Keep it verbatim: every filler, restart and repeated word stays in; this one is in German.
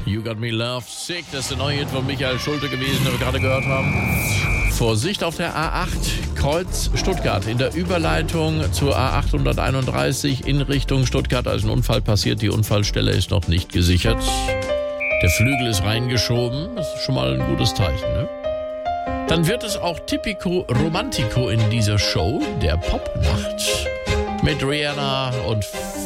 You Got Me Love Sick, das ist der neue Hit von Michael Schulte gewesen, den wir gerade gehört haben. Vorsicht auf der A acht, Kreuz Stuttgart. In der Überleitung zur A achthunderteinunddreißig in Richtung Stuttgart. Da ist ein Unfall passiert, die Unfallstelle ist noch nicht gesichert. Der Flügel ist reingeschoben, das ist schon mal ein gutes Zeichen, ne? Dann wird es auch Tipico Romantico in dieser Show, der Popnacht. Mit Rihanna und